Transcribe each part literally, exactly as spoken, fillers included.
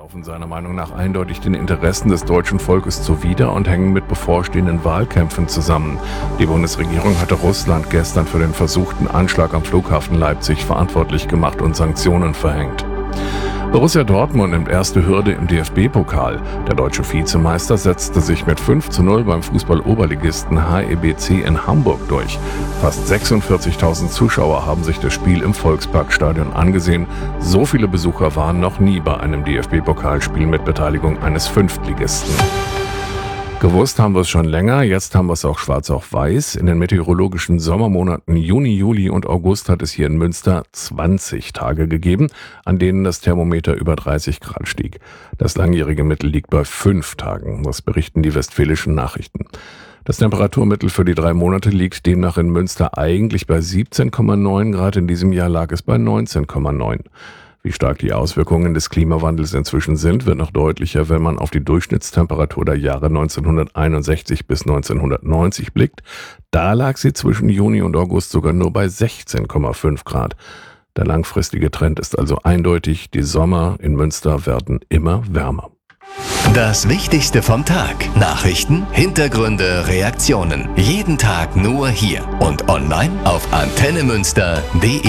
laufen seiner Meinung nach eindeutig den Interessen des deutschen Volkes zuwider und hängen mit bevorstehenden Wahlkämpfen zusammen. Die Bundesregierung hatte Russland gestern für den versuchten Anschlag am Flughafen Leipzig verantwortlich gemacht und Sanktionen verhängt. Borussia Dortmund nimmt erste Hürde im D F B-Pokal. Der deutsche Vizemeister setzte sich mit fünf zu null beim Fußball-Oberligisten H E B C in Hamburg durch. Fast sechsundvierzigtausend Zuschauer haben sich das Spiel im Volksparkstadion angesehen. So viele Besucher waren noch nie bei einem D F B-Pokalspiel mit Beteiligung eines Fünftligisten. Gewusst haben wir es schon länger, jetzt haben wir es auch schwarz auf weiß. In den meteorologischen Sommermonaten Juni, Juli und August hat es hier in Münster zwanzig Tage gegeben, an denen das Thermometer über dreißig Grad stieg. Das langjährige Mittel liegt bei fünf Tagen, das berichten die Westfälischen Nachrichten. Das Temperaturmittel für die drei Monate liegt demnach in Münster eigentlich bei siebzehn Komma neun Grad, in diesem Jahr lag es bei neunzehn Komma neun. Wie stark die Auswirkungen des Klimawandels inzwischen sind, wird noch deutlicher, wenn man auf die Durchschnittstemperatur der Jahre neunzehnhunderteinundsechzig bis neunzehnhundertneunzig blickt. Da lag sie zwischen Juni und August sogar nur bei sechzehn Komma fünf Grad. Der langfristige Trend ist also eindeutig, die Sommer in Münster werden immer wärmer. Das Wichtigste vom Tag. Nachrichten, Hintergründe, Reaktionen. Jeden Tag nur hier und online auf antenne münster punkt de.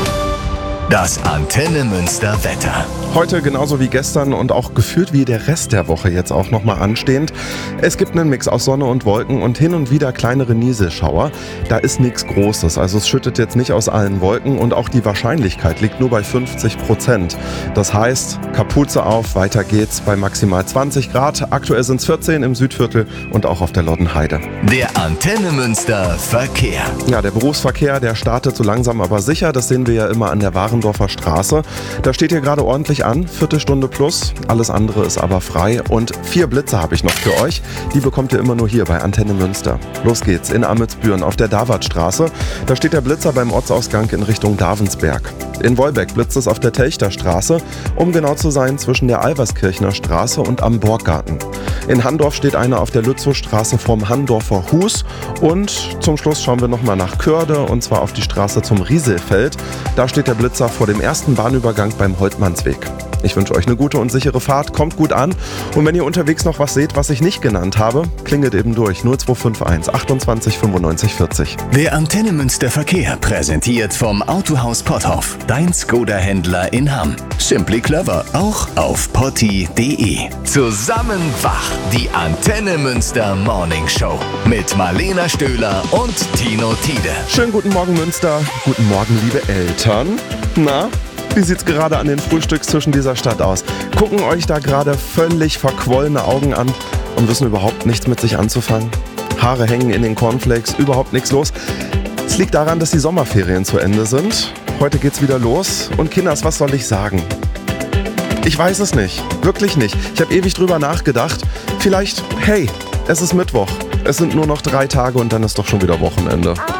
Das Antenne Münster Wetter. Heute genauso wie gestern und auch gefühlt wie der Rest der Woche jetzt auch nochmal anstehend. Es gibt einen Mix aus Sonne und Wolken und hin und wieder kleinere Nieselschauer. Da ist nichts Großes, also es schüttet jetzt nicht aus allen Wolken und auch die Wahrscheinlichkeit liegt nur bei fünfzig Prozent. Das heißt, Kapuze auf, weiter geht's bei maximal zwanzig Grad. Aktuell sind es vierzehn im Südviertel und auch auf der Loddenheide. Der Antenne Münster Verkehr. Ja, der Berufsverkehr, der startet so langsam aber sicher. Das sehen wir ja immer an der Warendorfer Straße. Da steht hier gerade ordentlich an, Viertelstunde plus. Alles andere ist aber frei. Und vier Blitze habe ich noch für euch. Die bekommt ihr immer nur hier bei Antenne Münster. Los geht's in Amelsbüren auf der Davartstraße. Da steht der Blitzer beim Ortsausgang in Richtung Davensberg. In Wolbeck blitzt es auf der Telchterstraße, um genau zu sein zwischen der Alverskirchner Straße und am Borggarten. In Handorf steht einer auf der Lützowstraße vom Handorfer Hus. Und zum Schluss schauen wir nochmal nach Körde und zwar auf die Straße zum Rieselfeld. Da steht der Blitzer vor dem ersten Bahnübergang beim Holtmannsweg. Ich wünsche euch eine gute und sichere Fahrt, kommt gut an. Und wenn ihr unterwegs noch was seht, was ich nicht genannt habe, klingelt eben durch null zwei fünf eins achtundzwanzig fünfundneunzig vierzig. Der Antenne Münster Verkehr präsentiert vom Autohaus Potthoff, dein Skoda-Händler in Hamm. Simply clever, auch auf potti punkt de. Zusammen wach, die Antenne Münster Morning Show mit Marlena Stöhler und Tino Tiede. Schönen guten Morgen Münster, guten Morgen liebe Eltern. Na? Wie sieht's gerade an den Frühstückstischen dieser Stadt aus? Gucken euch da gerade völlig verquollene Augen an und wissen überhaupt nichts mit sich anzufangen? Haare hängen in den Cornflakes, überhaupt nichts los. Es liegt daran, dass die Sommerferien zu Ende sind. Heute geht's wieder los und Kinders, was soll ich sagen? Ich weiß es nicht, wirklich nicht. Ich habe ewig drüber nachgedacht. Vielleicht, hey, es ist Mittwoch. Es sind nur noch drei Tage und dann ist doch schon wieder Wochenende.